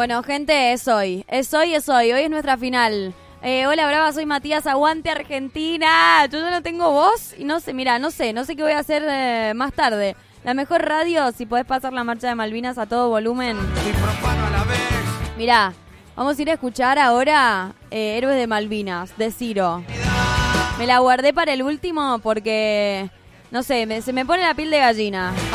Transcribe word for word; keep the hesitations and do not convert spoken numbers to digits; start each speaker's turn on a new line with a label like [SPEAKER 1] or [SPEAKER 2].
[SPEAKER 1] Bueno, gente, es hoy. Es hoy, es hoy. Hoy es nuestra final. Eh, hola, brava, soy Matías. Aguante, Argentina. Yo ya no tengo voz y no sé, mira, no sé, no sé qué voy a hacer eh, más tarde. La mejor radio, si podés pasar la marcha de Malvinas a todo volumen. Mirá, vamos a ir a escuchar ahora eh, Héroes de Malvinas, de Ciro. Me la guardé para el último porque, no sé, me, se me pone la piel de gallina.